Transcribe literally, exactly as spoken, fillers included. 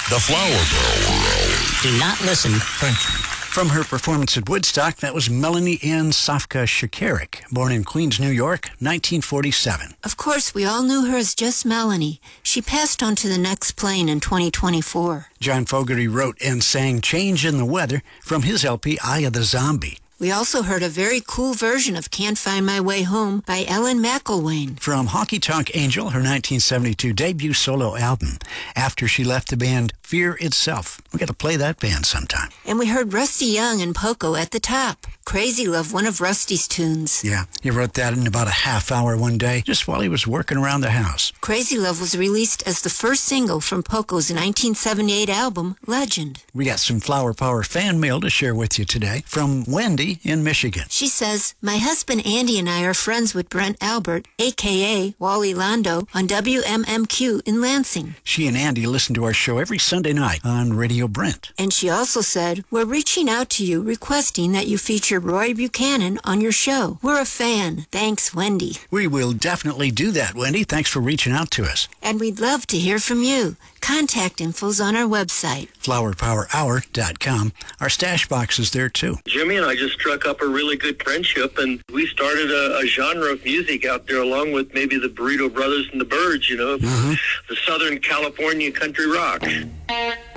The Flower Power. Do not listen. Thank you. From her performance at Woodstock, that was Melanie Ann Safka-Shakarik, born in Queens, New York, nineteen forty-seven. Of course, we all knew her as just Melanie. She passed on to the next plane in twenty twenty-four. John Fogerty wrote and sang Change in the Weather from his L P Eye of the Zombie. We also heard a very cool version of Can't Find My Way Home by Ellen McElwain. From Honky Tonk Angel, her nineteen seventy-two debut solo album, after she left the band Fear Itself. We got to play that band sometime. And we heard Rusty Young and Poco at the top. Crazy Love, one of Rusty's tunes. Yeah, he wrote that in about a half hour one day, just while he was working around the house. Crazy Love was released as the first single from Poco's nineteen seventy-eight album, Legend. We got some Flower Power fan mail to share with you today from Wendy in Michigan. She says, my husband Andy and I are friends with Brent Albert, a k a. Wally Londo, on W M M Q in Lansing. She and Andy listen to our show every Sunday night on Radio Brent. And she also said, we're reaching out to you requesting that you feature Roy Buchanan on your show. We're a fan. Thanks, Wendy. We will definitely do that, Wendy. Thanks for reaching out to us. And we'd love to hear from you. Contact info's on our website. flower power hour dot com. Our stash box is there, too. Jimmy and I just struck up a really good friendship, and we started a, a genre of music out there along with maybe the Burrito Brothers and the Byrds, you know, Mm-hmm. the Southern California country rock.